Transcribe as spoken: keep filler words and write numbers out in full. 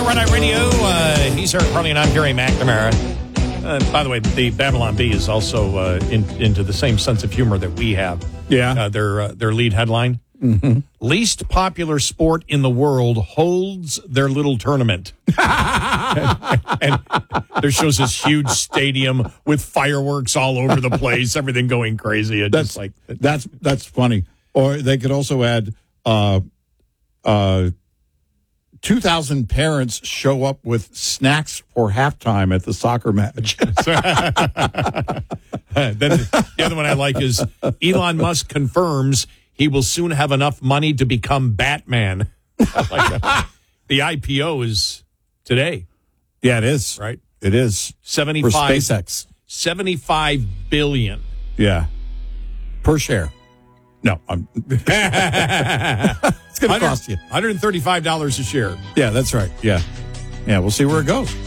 here, Red Eye Radio. Uh, he's Eric Harley, and I'm Gary McNamara. Uh, by the way, the Babylon Bee is also uh, in, into the same sense of humor that we have. Yeah. Uh, their uh, their lead headline: mm-hmm. least popular sport in the world holds their little tournament. and, and there shows this huge stadium with fireworks all over the place, everything going crazy. It's That's just like that's that's funny. Or they could also add, uh, uh, two thousand parents show up with snacks for halftime at the soccer match. Then the other one I like is Elon Musk confirms he will soon have enough money to become Batman. I like that. The I P O is today. Yeah, it is. Right? It is. seventy-five For SpaceX. seventy-five billion. Yeah. Per share. No, I'm. It's going to cost you one hundred thirty-five dollars a share. Yeah, that's right. Yeah. Yeah, we'll see where it goes.